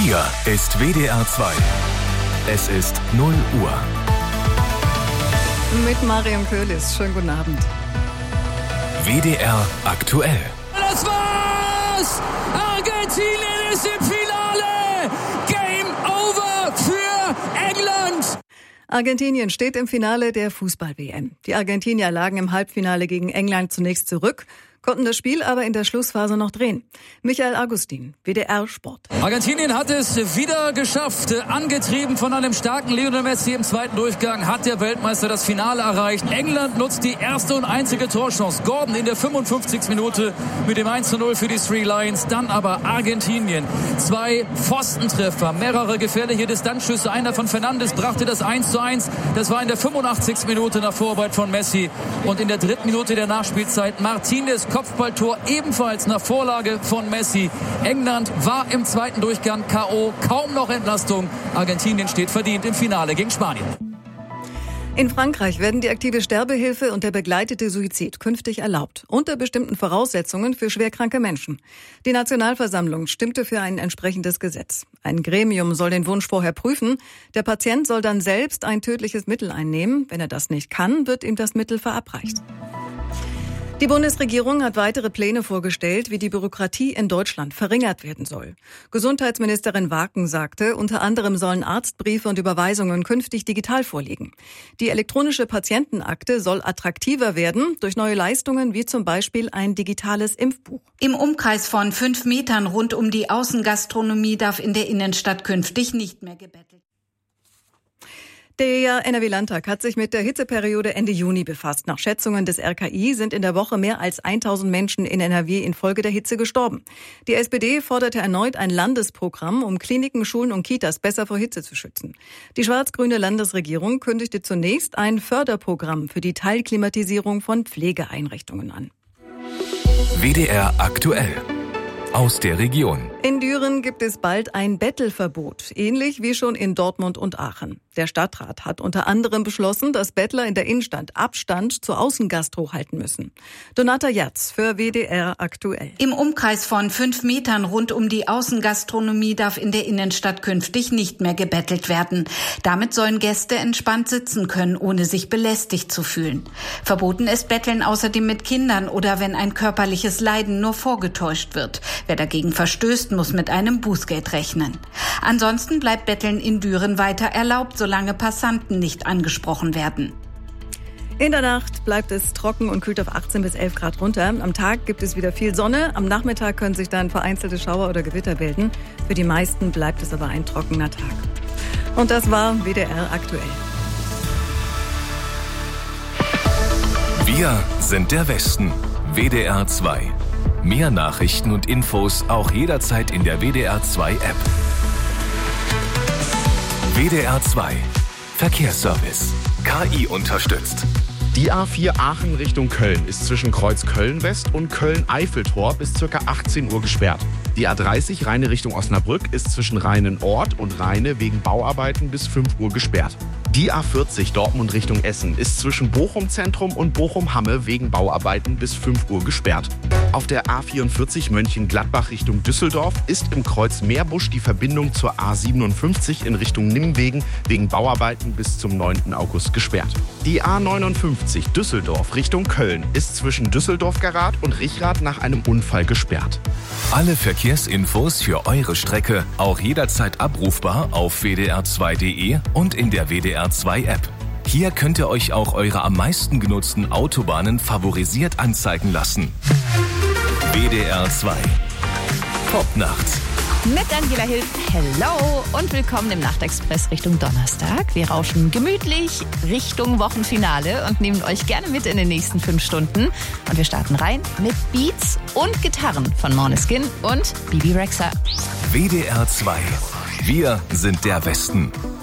Hier ist WDR 2. Es ist 0 Uhr. Mit Mariam Köhlis. Schönen guten Abend. WDR aktuell. Das war's! Argentinien ist im Finale! Game over für England! Argentinien steht im Finale der Fußball-WM. Die Argentinier lagen im Halbfinale gegen England zunächst zurück, konnten das Spiel aber in der Schlussphase noch drehen. Michael Augustin, WDR Sport. Argentinien hat es wieder geschafft. Angetrieben von einem starken Lionel Messi im zweiten Durchgang hat der Weltmeister das Finale erreicht. England nutzt die erste und einzige Torchance. Gordon in der 55. Minute mit dem 1:0 für die Three Lions. Dann aber Argentinien. 2 Pfostentreffer, mehrere gefährliche Distanzschüsse. Einer von Fernandes brachte das 1:1. Das war in der 85. Minute nach Vorarbeit von Messi. Und in der 3. Minute der Nachspielzeit Martinez Kopfballtor ebenfalls nach Vorlage von Messi. England war im zweiten Durchgang K.O. Kaum noch Entlastung. Argentinien steht verdient im Finale gegen Spanien. In Frankreich werden die aktive Sterbehilfe und der begleitete Suizid künftig erlaubt, unter bestimmten Voraussetzungen für schwerkranke Menschen. Die Nationalversammlung stimmte für ein entsprechendes Gesetz. Ein Gremium soll den Wunsch vorher prüfen. Der Patient soll dann selbst ein tödliches Mittel einnehmen. Wenn er das nicht kann, wird ihm das Mittel verabreicht. Die Bundesregierung hat weitere Pläne vorgestellt, wie die Bürokratie in Deutschland verringert werden soll. Gesundheitsministerin Waken sagte, unter anderem sollen Arztbriefe und Überweisungen künftig digital vorliegen. Die elektronische Patientenakte soll attraktiver werden durch neue Leistungen wie zum Beispiel ein digitales Impfbuch. Im Umkreis von 5 Metern rund um die Außengastronomie darf in der Innenstadt künftig nicht mehr gebettelt. Der NRW-Landtag hat sich mit der Hitzeperiode Ende Juni befasst. Nach Schätzungen des RKI sind in der Woche mehr als 1000 Menschen in NRW infolge der Hitze gestorben. Die SPD forderte erneut ein Landesprogramm, um Kliniken, Schulen und Kitas besser vor Hitze zu schützen. Die schwarz-grüne Landesregierung kündigte zunächst ein Förderprogramm für die Teilklimatisierung von Pflegeeinrichtungen an. WDR aktuell. Aus der Region. In Düren gibt es bald ein Bettelverbot, ähnlich wie schon in Dortmund und Aachen. Der Stadtrat hat unter anderem beschlossen, dass Bettler in der Innenstadt Abstand zur Außengastro halten müssen. Donata Jatz für WDR aktuell. Im Umkreis von 5 Metern rund um die Außengastronomie darf in der Innenstadt künftig nicht mehr gebettelt werden. Damit sollen Gäste entspannt sitzen können, ohne sich belästigt zu fühlen. Verboten ist Betteln außerdem mit Kindern oder wenn ein körperliches Leiden nur vorgetäuscht wird. Wer dagegen verstößt, muss mit einem Bußgeld rechnen. Ansonsten bleibt Betteln in Düren weiter erlaubt, solange Passanten nicht angesprochen werden. In der Nacht bleibt es trocken und kühlt auf 18 bis 11 Grad runter. Am Tag gibt es wieder viel Sonne. Am Nachmittag können sich dann vereinzelte Schauer oder Gewitter bilden. Für die meisten bleibt es aber ein trockener Tag. Und das war WDR aktuell. Wir sind der Westen. WDR 2. Mehr Nachrichten und Infos auch jederzeit in der WDR 2 App. WDR 2. Verkehrsservice. KI unterstützt. Die A4 Aachen Richtung Köln ist zwischen Kreuz Köln-West und Köln-Eiffeltor bis ca. 18 Uhr gesperrt. Die A30 Rheine Richtung Osnabrück ist zwischen Rheinen-Ort und Rheine wegen Bauarbeiten bis 5 Uhr gesperrt. Die A40 Dortmund Richtung Essen ist zwischen Bochum-Zentrum und Bochum-Hamme wegen Bauarbeiten bis 5 Uhr gesperrt. Auf der A44 Mönchengladbach Richtung Düsseldorf ist im Kreuz Meerbusch die Verbindung zur A57 in Richtung Nimwegen wegen Bauarbeiten bis zum 9. August gesperrt. Die A59 Düsseldorf Richtung Köln ist zwischen Düsseldorf-Garat und Richrath nach einem Unfall gesperrt. Alle Verkehrsinfos für eure Strecke auch jederzeit abrufbar auf wdr2.de und in der WDR 2 App. Hier könnt ihr euch auch eure am meisten genutzten Autobahnen favorisiert anzeigen lassen. WDR 2. Top nachts. Mit Angela Hilf, hello und willkommen im Nachtexpress Richtung Donnerstag. Wir rauschen gemütlich Richtung Wochenfinale und nehmen euch gerne mit in den nächsten 5 Stunden. Und wir starten rein mit Beats und Gitarren von Måneskin und Bibi Rexha. WDR 2. Wir sind der Westen.